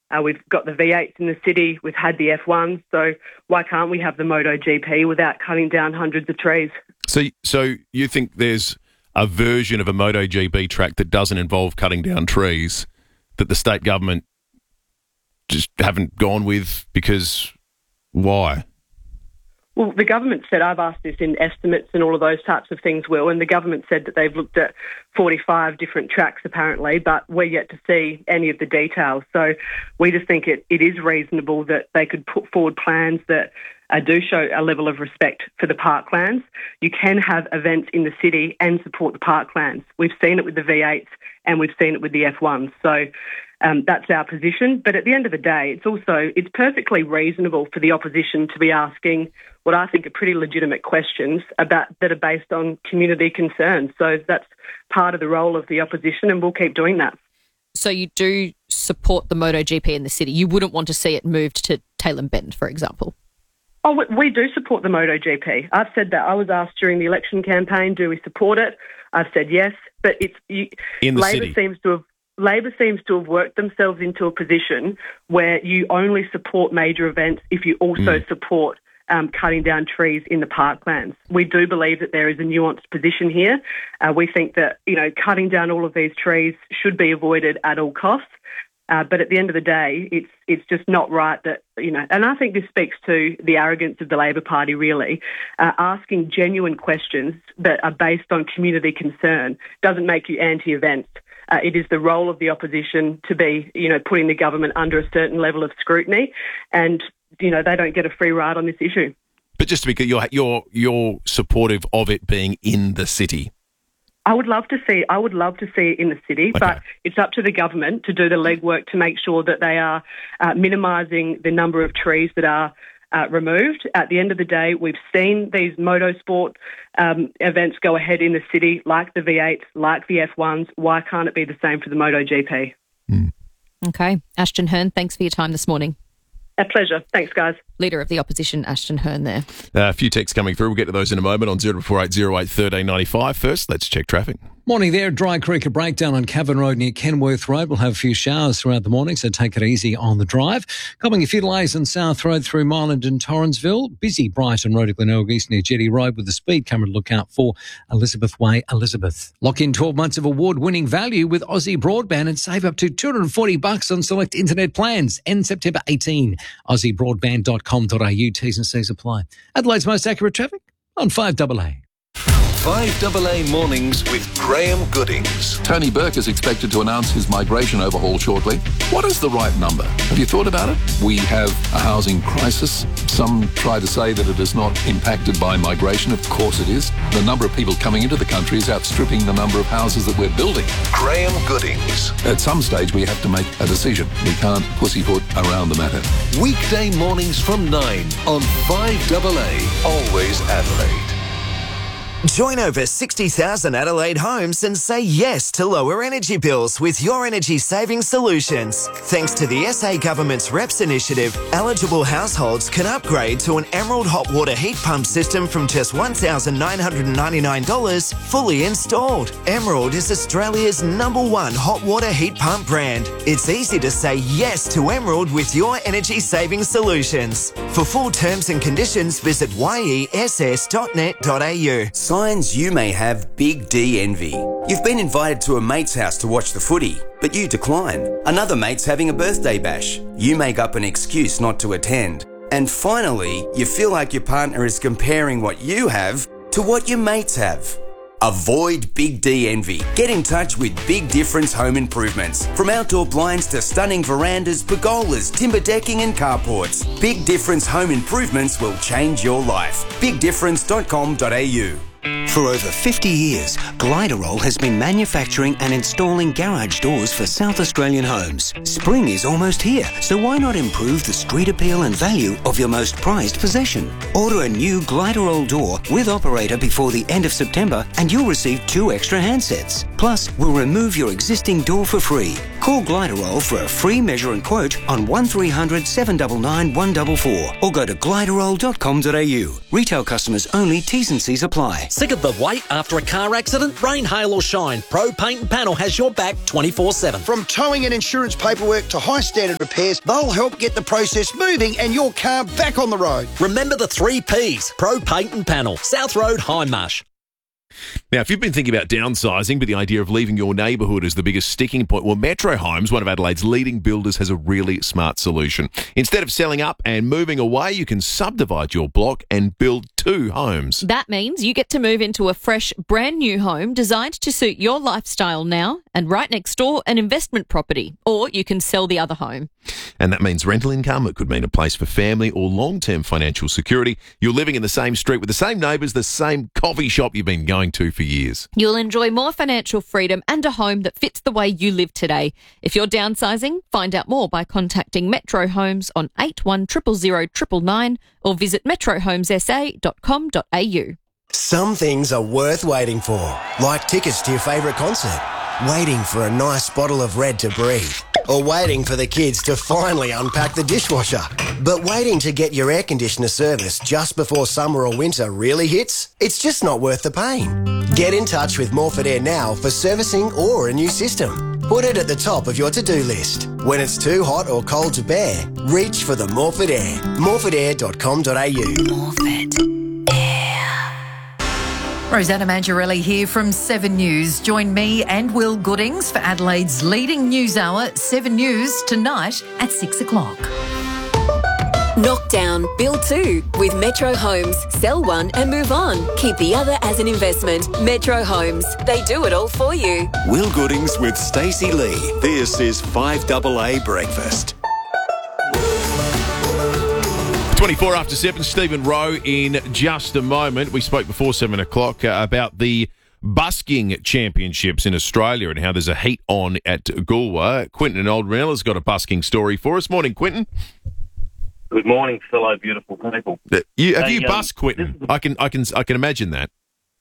We've got the V8s in the city. We've had the F1s. So why can't we have the MotoGP without cutting down hundreds of trees? So you think there's a version of a MotoGP track that doesn't involve cutting down trees that the state government just haven't gone with because why? Well, the government said, I've asked this in estimates and all of those types of things, Will, and the government said that they've looked at 45 different tracks apparently, but we're yet to see any of the details. So we just think it is reasonable that they could put forward plans that do show a level of respect for the parklands. You can have events in the city and support the parklands. We've seen it with the V8s and we've seen it with the F1s. So that's our position. But at the end of the day, it's perfectly reasonable for the opposition to be asking what I think are pretty legitimate questions that are based on community concerns. So that's part of the role of the opposition, and we'll keep doing that. So you do support the MotoGP in the city. You wouldn't want to see it moved to Tailem Bend, for example? Oh, we do support the MotoGP. I've said that. I was asked during the election campaign, do we support it? I've said yes, but in the city. Labor seems to have worked themselves into a position where you only support major events if you also support cutting down trees in the parklands. We do believe that there is a nuanced position here. We think that, cutting down all of these trees should be avoided at all costs. But at the end of the day, it's just not right that, and I think this speaks to the arrogance of the Labor Party, really. Asking genuine questions that are based on community concern doesn't make you anti-events. It is the role of the opposition to be, putting the government under a certain level of scrutiny, and, they don't get a free ride on this issue. But just to be clear, you're supportive of it being in the city. I would love to see it in the city, okay. But it's up to the government to do the legwork to make sure that they are minimising the number of trees that are removed. At the end of the day, we've seen these motorsport events go ahead in the city, like the V8s, like the F1s. Why can't it be the same for the MotoGP? Okay. Ashton Hearn, thanks for your time this morning. A pleasure. Thanks, guys. Leader of the opposition, Ashton Hearn there. A few texts coming through. We'll get to those in a moment on 0480081395. First, let's check traffic. Morning there. Dry Creek, a breakdown on Cavan Road near Kenworth Road. We'll have a few showers throughout the morning, so take it easy on the drive. Coming a few delays on South Road through Marland and Torrensville. Busy Brighton Road at Glenelg East near Jetty Road with the speed camera to look out for Elizabeth Way, Elizabeth. Lock in 12 months of award-winning value with Aussie Broadband and save up to $240 on select internet plans. End September 18. AussieBroadband.com.au. T's and C's apply. Adelaide's most accurate traffic on 5AA. 5AA Mornings with Graham Goodings. Tony Burke is expected to announce his migration overhaul shortly. What is the right number? Have you thought about it? We have a housing crisis. Some try to say that it is not impacted by migration. Of course it is. The number of people coming into the country is outstripping the number of houses that we're building. Graham Goodings. At some stage we have to make a decision. We can't pussyfoot around the matter. Weekday mornings from 9 on 5AA. Always Adelaide. Join over 60,000 Adelaide homes and say yes to lower energy bills with Your Energy Saving Solutions. Thanks to the SA Government's REPS initiative, eligible households can upgrade to an Emerald hot water heat pump system from just $1,999 fully installed. Emerald is Australia's #1 hot water heat pump brand. It's easy to say yes to Emerald with Your Energy Saving Solutions. For full terms and conditions, visit yess.net.au. Signs you may have Big D envy. You've been invited to a mate's house to watch the footy, but you decline. Another mate's having a birthday bash. You make up an excuse not to attend. And finally, you feel like your partner is comparing what you have to what your mates have. Avoid Big D envy. Get in touch with Big Difference Home Improvements. From outdoor blinds to stunning verandas, pergolas, timber decking and carports, Big Difference Home Improvements will change your life. BigDifference.com.au. For over 50 years, Gliderol has been manufacturing and installing garage doors for South Australian homes. Spring is almost here, so why not improve the street appeal and value of your most prized possession? Order a new Gliderol door with operator before the end of September and you'll receive 2 extra handsets. Plus, we'll remove your existing door for free. Call Gliderol for a free measure and quote on 1300 799 144 or go to gliderol.com.au. Retail customers only, T's and C's apply. Sick of the wait after a car accident? Rain, hail or shine, Pro Paint and Panel has your back 24/7. From towing and insurance paperwork to high standard repairs, they'll help get the process moving and your car back on the road. Remember the 3 Ps. Pro Paint and Panel, South Road, Hindmarsh. Now, if you've been thinking about downsizing, but the idea of leaving your neighbourhood is the biggest sticking point, well, Metro Homes, one of Adelaide's leading builders, has a really smart solution. Instead of selling up and moving away, you can subdivide your block and build 2 homes. That means you get to move into a fresh, brand new home designed to suit your lifestyle now, and right next door, an investment property. Or you can sell the other home. And that means rental income. It could mean a place for family or long-term financial security. You're living in the same street with the same neighbours, the same coffee shop you've been going to for years. You'll enjoy more financial freedom and a home that fits the way you live today. If you're downsizing, find out more by contacting Metro Homes on 81000999 or visit metrohomesa.com.au. Some things are worth waiting for, like tickets to your favourite concert, waiting for a nice bottle of Red to breathe, or waiting for the kids to finally unpack the dishwasher. But waiting to get your air conditioner serviced just before summer or winter really hits? It's just not worth the pain. Get in touch with Morford Air now for servicing or a new system. Put it at the top of your to-do list. When it's too hot or cold to bear, reach for the Morford Air. morfordair.com.au. Morford Air. Rosanna Mangiarelli here from 7 News. Join me and Will Goodings for Adelaide's leading news hour, 7 News, tonight at 6 o'clock. Knockdown, build 2 with Metro Homes. Sell one and move on. Keep the other as an investment. Metro Homes. They do it all for you. Will Goodings with Stacey Lee. This is 5AA Breakfast. 24 after 7, Stephen Rowe in just a moment. We spoke before 7 o'clock about the busking championships in Australia and how there's a heat on at Goolwa. Quinton and Old Ranela's got a busking story for us. Morning, Quinton. Good morning, fellow beautiful people. Have you busked, Quinton? I can imagine that.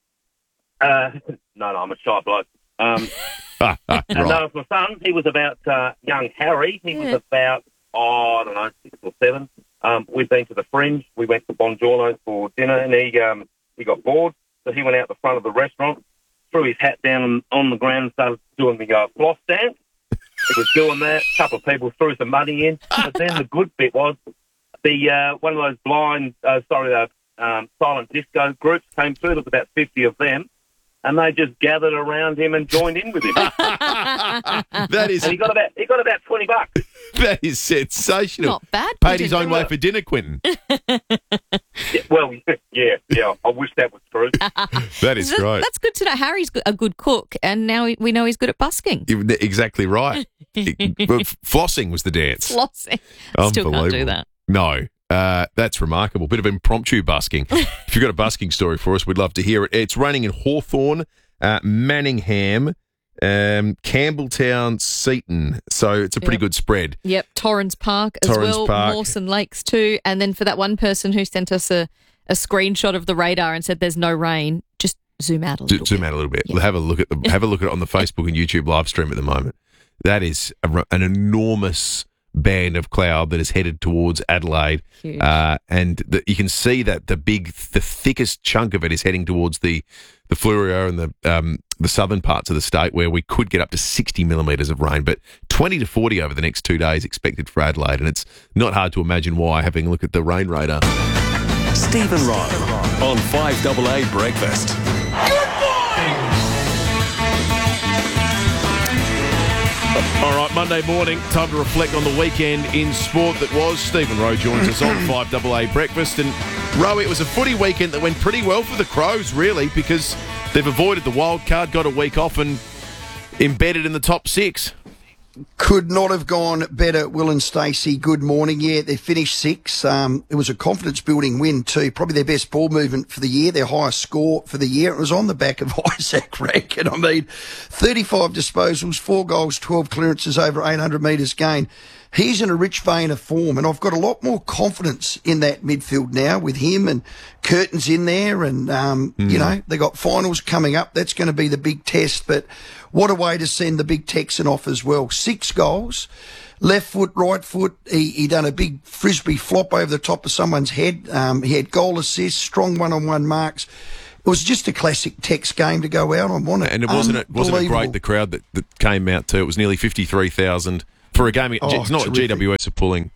No, I'm a shy bloke. Right. No, it's my son. He was about young Harry. He was about, 6 or 7. We'd been to the Fringe. We went to Bongiorno's for dinner, and he got bored, so he went out the front of the restaurant, threw his hat down on the ground and started doing the floss dance. He was doing that. A couple of people threw some money in. But then the good bit was one of those silent disco groups came through. There was about 50 of them, and they just gathered around him and joined in with him. That is. And he got about $20. That is sensational. Not bad. Paid his own way for dinner, Quinton. Yeah. I wish that was true. That is great. That's good to know. Harry's a good cook, and now we know he's good at busking. Exactly right. Flossing was the dance. Flossing. Still can't do that. No. That's remarkable. Bit of impromptu busking. If you've got a busking story for us, we'd love to hear it. It's raining in Hawthorn, Manningham, Campbelltown, Seaton. So it's a pretty good spread. Yep, Torrens Park as well, Mawson Lakes too. And then for that one person who sent us a screenshot of the radar and said there's no rain, just zoom out a little bit. Zoom out a little bit. Yep. Have a look at it on the Facebook and YouTube live stream at the moment. That is an enormous band of cloud that is headed towards Adelaide. Huge. And you can see that the thickest chunk of it is heading towards the Fleurieu and the southern parts of the state, where we could get up to 60 millimetres of rain, but 20 to 40 over the next 2 days expected for Adelaide. And it's not hard to imagine why, having a look at the rain radar. Stephen Rowe on 5AA Breakfast. All right, Monday morning, time to reflect on the weekend in sport that was. Stephen Rowe joins us on 5AA Breakfast. And, Rowe, it was a footy weekend that went pretty well for the Crows, really, because they've avoided the wild card, got a week off and embedded in the top 6. Could not have gone better, Will and Stacey. Good morning. Yeah, they finished 6. It was a confidence-building win too. Probably their best ball movement for the year, their highest score for the year. It was on the back of Isaac Rankin. 35 disposals, 4 goals, 12 clearances over 800 metres gained. he's in a rich vein of form, and I've got a lot more confidence in that midfield now with him and Curtin's in there, and you know, they got finals coming up. That's going to be the big test. But what a way to send the big Texan off as well. 6 goals. Left foot, right foot. He done a big frisbee flop over the top of someone's head. He had goal assists, strong one-on-one marks. It was just a classic Tex game to go out on, wasn't it? And wasn't it great, the crowd that came out too? It was nearly 53,000 for a game. It's not terrific. GWS are pulling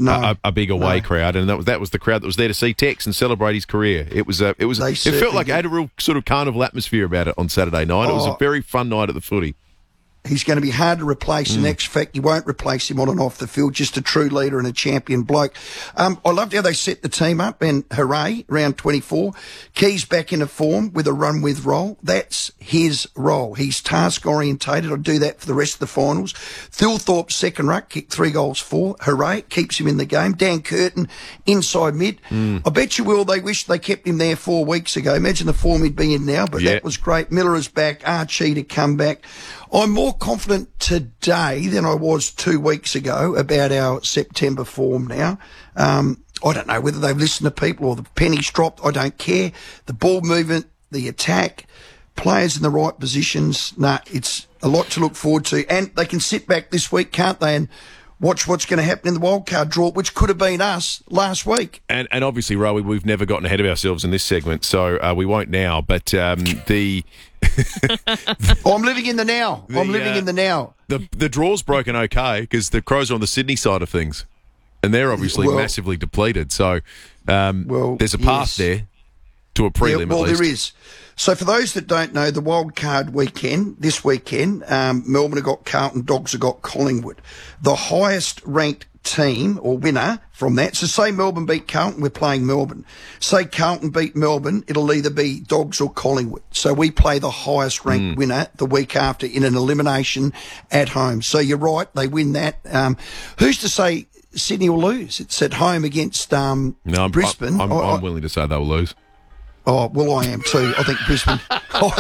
a big away crowd, and that was the crowd that was there to see Tex and celebrate his career. It felt like it had a real sort of carnival atmosphere about it on Saturday night. It was a very fun night at the footy. He's going to be hard to replace. In actual fact, you won't replace him on and off the field. Just a true leader and a champion bloke. I loved how they set the team up, and hooray, round 24. Keys back into form with a run-with role. That's his role. He's task-orientated. I'll do that for the rest of the finals. Thilthorpe, second ruck, kicked 3 goals for. Hooray, keeps him in the game. Dan Curtin, inside mid. I bet you will. They wish they kept him there 4 weeks ago. Imagine the form he'd be in now, but that was great. Miller is back. Archie to come back. I'm more confident today than I was 2 weeks ago about our September form now. I don't know whether they've listened to people or the pennies dropped. I don't care. The ball movement, the attack, players in the right positions. It's a lot to look forward to. And they can sit back this week, can't they, and watch what's going to happen in the wildcard draw, which could have been us last week. And obviously, Rowie, we've never gotten ahead of ourselves in this segment, so we won't now. But I'm living in the now. I'm living in the now. The draw's broken okay because the Crows are on the Sydney side of things, and they're obviously massively depleted. So there's a path there to a prelim at least. There is. So for those that don't know, the wildcard weekend, this weekend, Melbourne have got Carlton, Dogs have got Collingwood. The highest ranked team or winner from that. So say Melbourne beat Carlton, we're playing Melbourne. Say Carlton beat Melbourne, it'll either be Dogs or Collingwood. So we play the highest ranked winner the week after in an elimination at home. So you're right, they win that. Who's to say Sydney will lose? It's at home against Brisbane. I'm willing to say they'll lose. Oh, well, I am too. I think Brisbane. I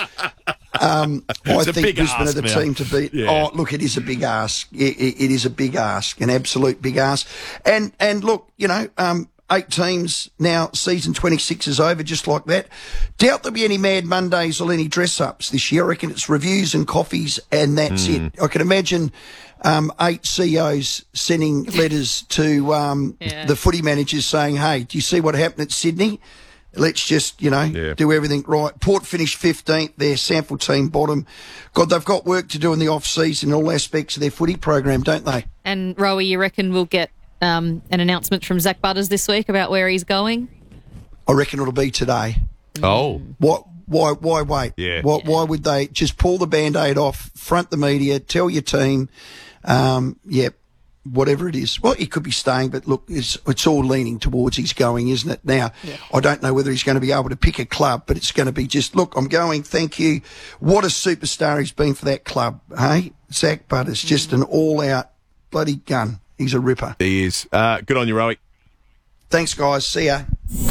think Brisbane are the team to beat. Yeah. Oh, look, it is a big ask. It is a big ask, an absolute big ask. And look, 8 teams now. Season 26 is over, just like that. Doubt there'll be any Mad Mondays or any dress-ups this year. I reckon it's reviews and coffees, and that's it. I can imagine 8 CEOs sending letters to the footy managers saying, "Hey, do you see what happened at Sydney? Let's just, do everything right." Port finished 15th, their sample team bottom. God, they've got work to do in the off-season in all aspects of their footy program, don't they? And, Rowie, you reckon we'll get an announcement from Zach Butters this week about where he's going? I reckon it'll be today. Oh. Why wait? Yeah. Why would they just pull the Band-Aid off, front the media, tell your team, whatever it is. Well, he could be staying, but look, it's all leaning towards he's going, isn't it? Now, I don't know whether he's going to be able to pick a club, but it's going to be just, look, I'm going, thank you. What a superstar he's been for that club, hey? Zach Butters, just an all-out bloody gun. He's a ripper. He is. Good on you, Rowie. Thanks, guys. See ya.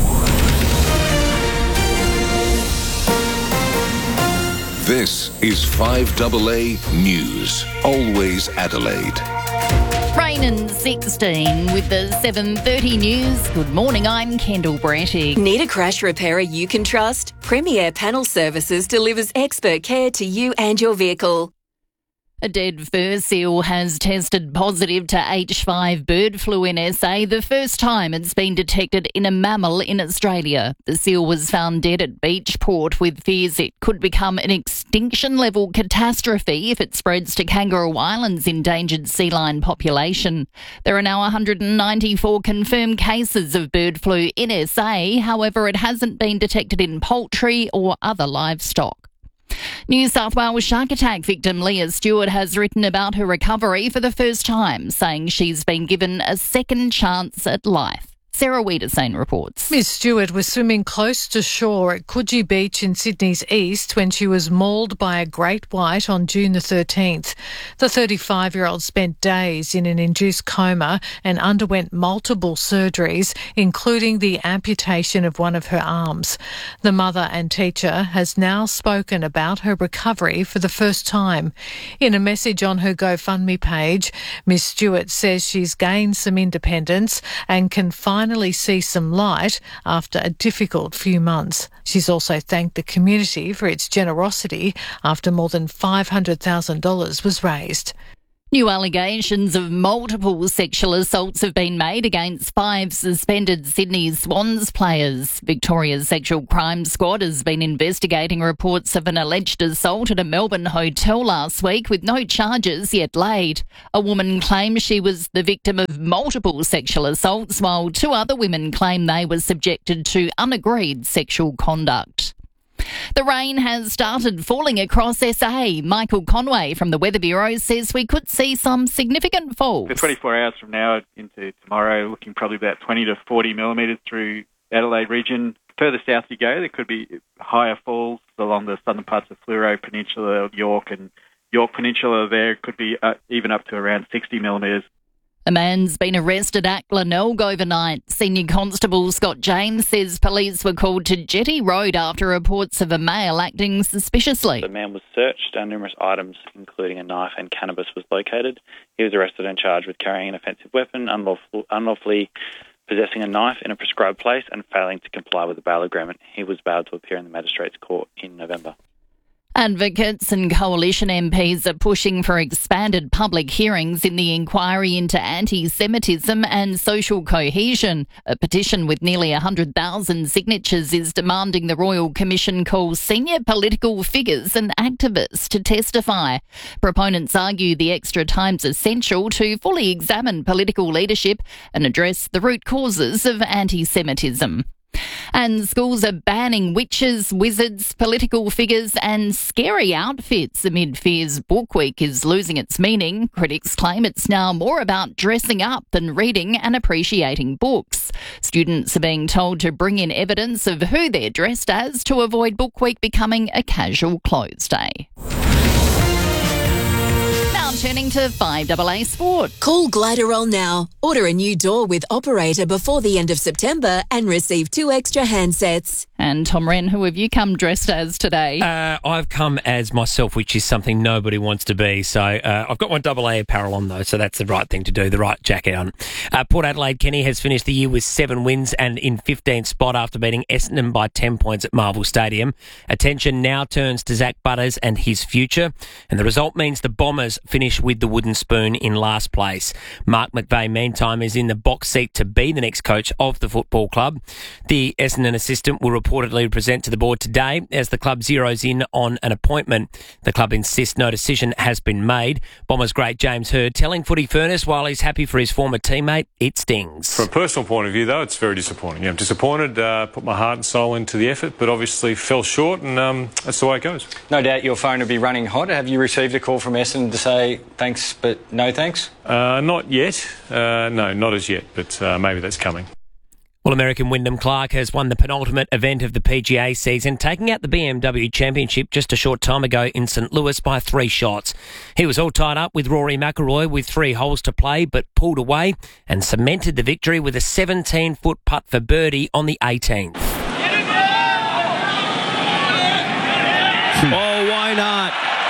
This is 5AA News. Always Adelaide. Rain and 16 with the 7:30 news. Good morning, I'm Kendall Brattig. Need a crash repairer you can trust? Premier Panel Services delivers expert care to you and your vehicle. A dead fur seal has tested positive to H5 bird flu in SA, the first time it's been detected in a mammal in Australia. The seal was found dead at Beachport with fears it could become an extinction-level catastrophe if it spreads to Kangaroo Island's endangered sea lion population. There are now 194 confirmed cases of bird flu in SA, however it hasn't been detected in poultry or other livestock. New South Wales shark attack victim Leah Stewart has written about her recovery for the first time, saying she's been given a second chance at life. Sarah Wiedersane reports. Miss Stewart was swimming close to shore at Coogee Beach in Sydney's east when she was mauled by a great white on June the 13th. The 35-year-old spent days in an induced coma and underwent multiple surgeries, including the amputation of one of her arms. The mother and teacher has now spoken about her recovery for the first time. In a message on her GoFundMe page, Miss Stewart says she's gained some independence and can finally see some light after a difficult few months. She's also thanked the community for its generosity after more than $500,000 was raised. New allegations of multiple sexual assaults have been made against 5 suspended Sydney Swans players. Victoria's Sexual Crime Squad has been investigating reports of an alleged assault at a Melbourne hotel last week with no charges yet laid. A woman claims she was the victim of multiple sexual assaults, while 2 other women claim they were subjected to unagreed sexual conduct. The rain has started falling across SA. Michael Conway from the Weather Bureau says we could see some significant falls. The 24 hours from now into tomorrow, looking probably about 20 to 40 millimetres through Adelaide region. Further south you go, there could be higher falls along the southern parts of Fleurieu Peninsula, York and York Peninsula. There could be even up to around 60 millimetres. A man's been arrested at Glenelg overnight. Senior Constable Scott James says police were called to Jetty Road after reports of a male acting suspiciously. The man was searched and numerous items, including a knife and cannabis, was located. He was arrested and charged with carrying an offensive weapon, unlawfully possessing a knife in a prescribed place and failing to comply with the bail agreement. He was bailed to appear in the Magistrates Court in November. Advocates and coalition MPs are pushing for expanded public hearings in the inquiry into anti-Semitism and social cohesion. A petition with nearly 100,000 signatures is demanding the Royal Commission call senior political figures and activists to testify. Proponents argue the extra time's essential to fully examine political leadership and address the root causes of anti-Semitism. And schools are banning witches, wizards, political figures and scary outfits amid fears Book Week is losing its meaning. Critics claim it's now more about dressing up than reading and appreciating books. Students are being told to bring in evidence of who they're dressed as to avoid Book Week becoming a casual clothes day. Turning to 5AA Sport. Call Gliderol now. Order a new door with operator before the end of September and receive 2 extra handsets. And Tom Wren, who have you come dressed as today? I've come as myself, which is something nobody wants to be. So I've got my AA apparel on, though, so that's the right thing to do, the right jacket on. Port Adelaide Kenny has finished the year with 7 wins and in 15th spot after beating Essendon by 10 points at Marvel Stadium. Attention now turns to Zach Butters and his future, and the result means the Bombers finish with the wooden spoon in last place. Mark McVeigh, meantime, is in the box seat to be the next coach of the football club. The Essendon assistant will reportedly present to the board today as the club zeroes in on an appointment. The club insists no decision has been made. Bombers great James Hird telling Footy Furnace while he's happy for his former teammate, it stings. From a personal point of view, though, it's very disappointing. Yeah, I'm disappointed, put my heart and soul into the effort, but obviously fell short, and that's the way it goes. No doubt your phone will be running hot. Have you received a call from Essendon to say thanks, but no thanks? Not yet. No, not as yet, but maybe that's coming. Well, American Wyndham Clark has won the penultimate event of the PGA season, taking out the BMW Championship just a short time ago in St. Louis by 3 shots. He was all tied up with Rory McIlroy with 3 holes to play, but pulled away and cemented the victory with a 17-foot putt for birdie on the 18th. Oh, why not?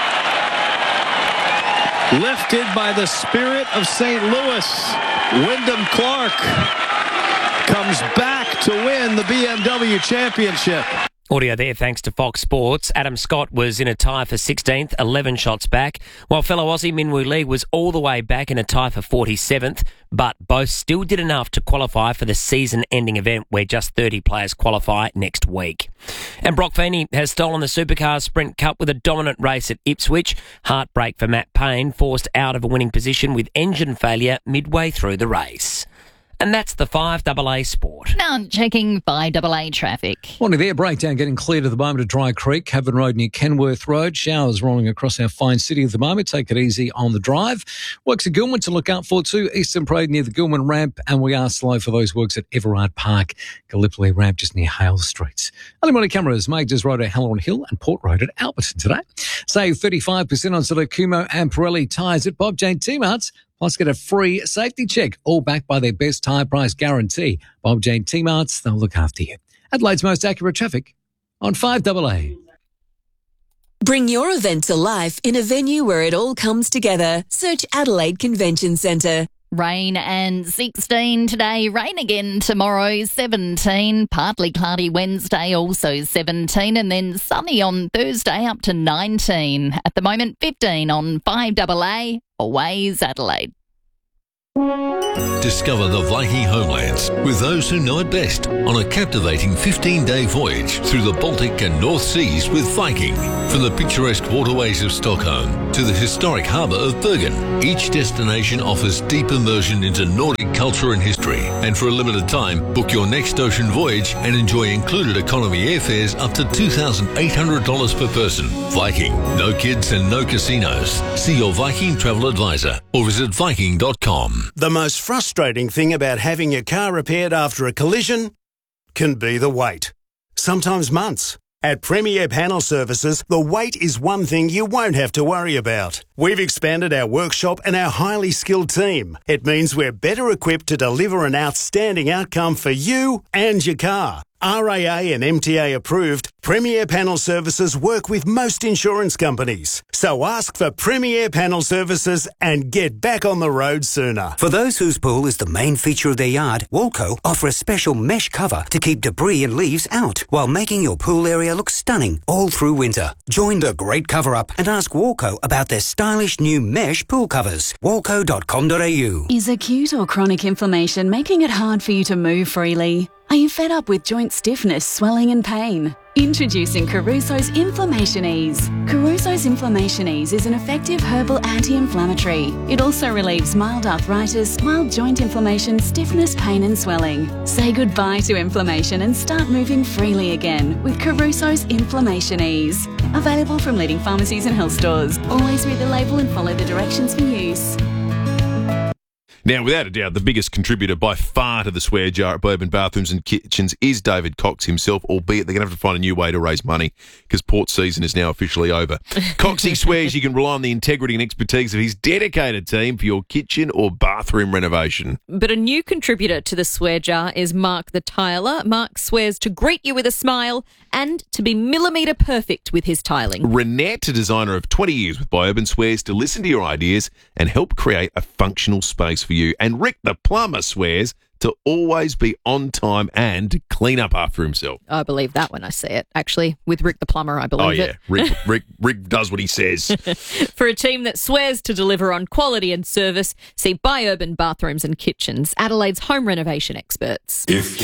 Lifted by the spirit of St. Louis, Wyndham Clark comes back to win the BMW Championship. Audio there thanks to Fox Sports. Adam Scott was in a tie for 16th, 11 shots back, while fellow Aussie Minwoo Lee was all the way back in a tie for 47th, but both still did enough to qualify for the season-ending event where just 30 players qualify next week. And Brock Feeney has stolen the Supercars Sprint Cup with a dominant race at Ipswich. Heartbreak for Matt Payne, forced out of a winning position with engine failure midway through the race. And that's the 5AA Sport. Now checking 5AA traffic. Morning there. Breakdown getting cleared at the moment at Dry Creek, Cavan Road near Kenworth Road. Showers rolling across our fine city at the moment. Take it easy on the drive. Works at Gilman to look out for too. Eastern Parade near the Gilman ramp. And we are slow for those works at Everard Park, Gallipoli ramp just near Hale Streets. Early morning cameras, Majors Road at Halloran Hill and Port Road at Alberton today. Save 35% on select Kumo and Pirelli tyres at Bob Jane T-Marts. Plus, get a free safety check, all backed by their best tyre price guarantee. Bob Jane T-Marts, they'll look after you. Adelaide's most accurate traffic on 5AA. Bring your event to life in a venue where it all comes together. Search Adelaide Convention Centre. Rain and 16 today, rain again tomorrow, 17, partly cloudy Wednesday, also 17, and then sunny on Thursday up to 19. At the moment, 15 on 5AA, Always Adelaide. Discover the Viking homelands with those who know it best on a captivating 15-day voyage through the Baltic and North Seas with Viking. From the picturesque waterways of Stockholm to the historic harbour of Bergen, each destination offers deep immersion into Nordic culture and history. And for a limited time, book your next ocean voyage and enjoy included economy airfares up to $2,800 per person. Viking, no kids and no casinos. See your Viking travel advisor or visit Viking.com. The most frustrating thing about having your car repaired after a collision can be the wait. Sometimes months. At Premier Panel Services, the wait is one thing you won't have to worry about. We've expanded our workshop and our highly skilled team. It means we're better equipped to deliver an outstanding outcome for you and your car. RAA and MTA approved, Premier Panel Services work with most insurance companies. So ask for Premier Panel Services and get back on the road sooner. For those whose pool is the main feature of their yard, Walco offer a special mesh cover to keep debris and leaves out while making your pool area look stunning all through winter. Join the great cover-up and ask Walco about their stylish new mesh pool covers. Walco.com.au. Is acute or chronic inflammation making it hard for you to move freely? Are you fed up with joint stiffness, swelling and pain? Introducing Caruso's Inflammation Ease. Caruso's Inflammation Ease is an effective herbal anti-inflammatory. It also relieves mild arthritis, mild joint inflammation, stiffness, pain and swelling. Say goodbye to inflammation and start moving freely again with Caruso's Inflammation Ease. Available from leading pharmacies and health stores. Always read the label and follow the directions for use. Now, without a doubt, the biggest contributor by far to the swear jar at Bourbon Bathrooms and Kitchens is David Cox himself, albeit they're going to have to find a new way to raise money because port season is now officially over. Coxie swears you can rely on the integrity and expertise of his dedicated team for your kitchen or bathroom renovation. But a new contributor to the swear jar is Mark the Tiler. Mark swears to greet you with a smile and to be millimetre perfect with his tiling. Renette, a designer of 20 years with Bourbon, swears to listen to your ideas and help create a functional space for you. And Rick the plumber swears to always be on time and clean up after himself. I believe that when I see it. Actually, with Rick the plumber, I believe it. Oh, yeah. Rick does what he says. For a team that swears to deliver on quality and service, see Bourbon Bathrooms and Kitchens, Adelaide's home renovation experts. If